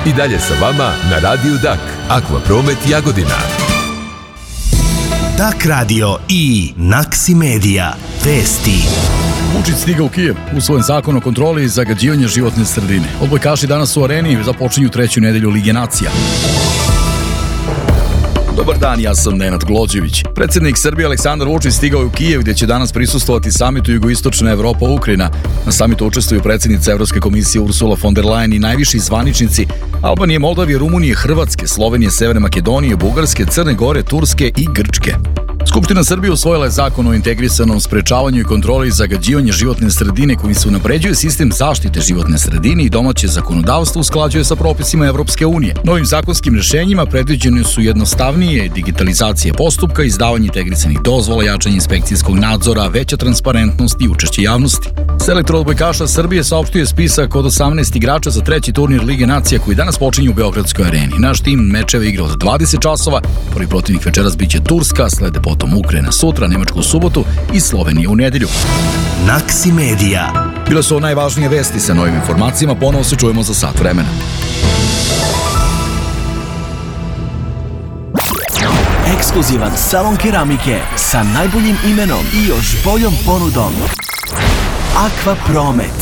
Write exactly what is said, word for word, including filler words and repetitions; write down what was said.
I dalje sa vama na Radiju Dak, Akvapromet Jagodina. Dak radio i Naksi Medija. Vesti. Vučić stigao u Kijev, usvojen zakon o kontroli zagađivanja životne sredine. Odbojkaši danas u areni započinju treću nedelju Lige nacija. Dobar dan, ja sam Nenad Glođević. Predsjednik Srbije Aleksandar Vučić stigao je u Kijev gdje će danas prisustvovati samitu Jugoistočna Evropa-Ukrajina. Na samitu učestvuju predsjednica Evropske komisije Ursula von der Leyen i najviši zvaničnici Albanije, Moldavije, Rumunije, Hrvatske, Slovenije, Severne Makedonije, Bugarske, Crne Gore, Turske i Grčke. Skupština Srbije usvojila je zakon o integrisanom sprečavanju i kontroli zagađivanja životne sredine kojim se unapređuje sistem zaštite životne sredine i domaće zakonodavstvo usklađuje sa propisima Evropske unije. Novim zakonskim rješenjima predviđene su jednostavnije digitalizacije postupka, izdavanje integrisanih dozvola, jačanje inspekcijskog nadzora, veća transparentnost i učešće javnosti. Selektor odbojkaša Srbije saopštio spisak od osamnaest igrača za treći turnir Lige nacija koji danas počinje u Beogradskoj areni. Naš tim mečeve igra od dvadeset časova, prvi protivnik večeras biće Turska, slede potom Ukrajina sutra, Nemačka u subotu i Slovenija u nedelju. Naksi Medija. Bile su najvažnije vesti, sa novim informacijama ponovo se čujemo za sat vremena. Ekskluzivan salon keramike sa najboljim imenom i još boljom ponudom. Akvapromet.